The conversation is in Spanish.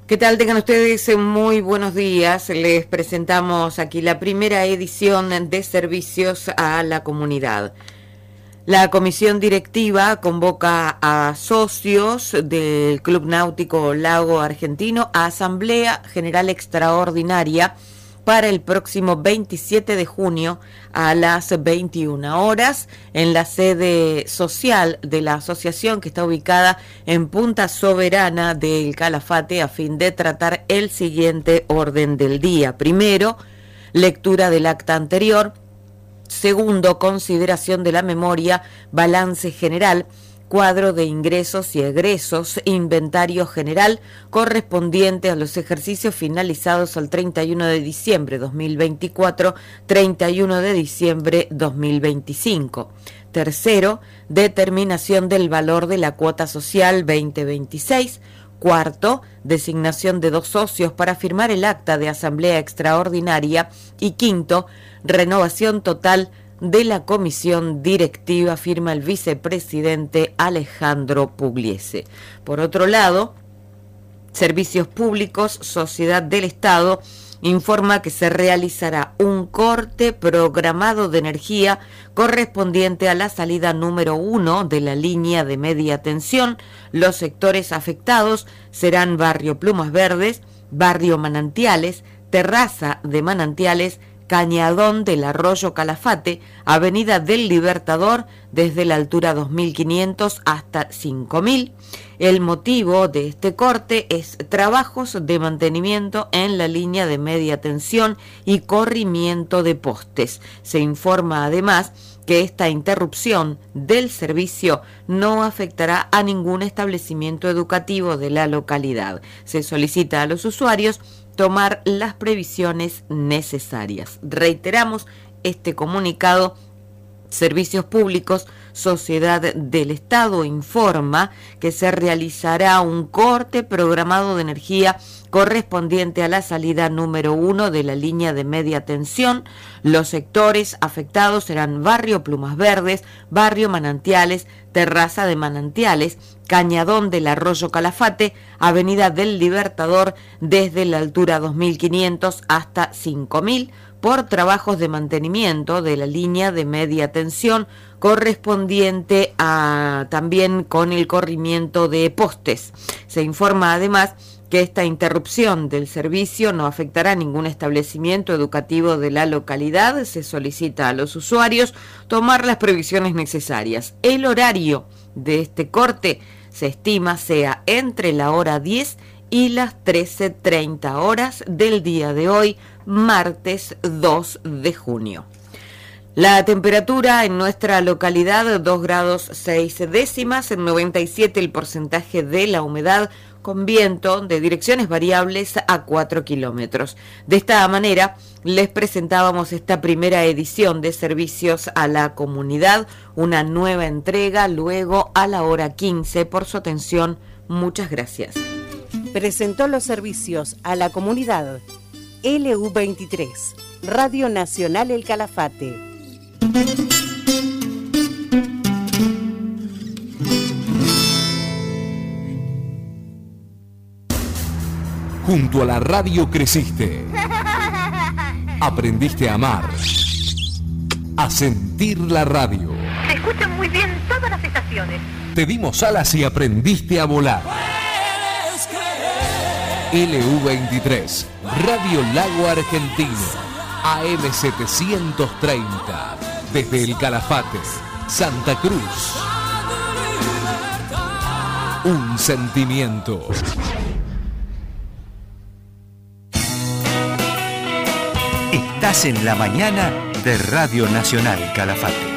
¿Qué tal? Tengan ustedes muy buenos días. Les presentamos aquí la primera edición de Servicios a la Comunidad. La comisión directiva convoca a socios del Club Náutico Lago Argentino a Asamblea General Extraordinaria para el próximo 27 de junio a las 21 horas en la sede social de la asociación, que está ubicada en Punta Soberana del Calafate, a fin de tratar el siguiente orden del día. Primero, lectura del acta anterior. Segundo, consideración de la memoria, balance general, cuadro de ingresos y egresos, inventario general correspondiente a los ejercicios finalizados al 31 de diciembre 2024, 31 de diciembre 2025. Tercero, determinación del valor de la cuota social 2026. Cuarto, designación de 2 socios para firmar el acta de asamblea extraordinaria. Y quinto, renovación total de la comisión directiva, firma el vicepresidente Alejandro Pugliese. Por otro lado, Servicios Públicos, Sociedad del Estado, informa que se realizará un corte programado de energía correspondiente a la salida número 1 de la línea de media tensión. Los sectores afectados serán Barrio Plumas Verdes, Barrio Manantiales, Terraza de Manantiales, Cañadón del Arroyo Calafate, Avenida del Libertador, desde la altura 2500 hasta 5000. El motivo de este corte es trabajos de mantenimiento en la línea de media tensión y corrimiento de postes. Se informa además que esta interrupción del servicio no afectará a ningún establecimiento educativo de la localidad. Se solicita a los usuarios tomar las previsiones necesarias. Reiteramos este comunicado. Servicios Públicos, Sociedad del Estado, informa que se realizará un corte programado de energía correspondiente a la salida número 1 de la línea de media tensión. Los sectores afectados serán Barrio Plumas Verdes, Barrio Manantiales, Terraza de Manantiales, Cañadón del Arroyo Calafate, Avenida del Libertador, desde la altura 2500 hasta 5000, por trabajos de mantenimiento de la línea de media tensión correspondiente a también con el corrimiento de postes. Se informa además que esta interrupción del servicio no afectará a ningún establecimiento educativo de la localidad. Se solicita a los usuarios tomar las previsiones necesarias. El horario de este corte se estima sea entre la hora 10 y las 13:30 horas del día de hoy, martes 2 de junio. La temperatura en nuestra localidad, 2 grados 6 décimas, en 97 el porcentaje de la humedad, con viento de direcciones variables a 4 kilómetros. De esta manera, les presentábamos esta primera edición de Servicios a la Comunidad, una nueva entrega luego a la hora 15. Por su atención, muchas gracias. Presentó los servicios a la comunidad LU23, Radio Nacional El Calafate. Junto a la radio creciste. Aprendiste a amar, a sentir la radio. Se escuchan muy bien todas las estaciones. Te dimos alas y aprendiste a volar. LU23, Radio Lago Argentino, AM 730, desde el Calafate, Santa Cruz. Un sentimiento. Estás en la mañana de Radio Nacional Calafate.